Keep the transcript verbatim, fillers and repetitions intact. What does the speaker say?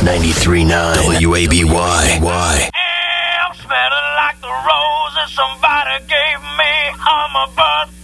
ninety-three point nine W A B Y. Why? I'm smelling like the roses somebody gave me on my birthday.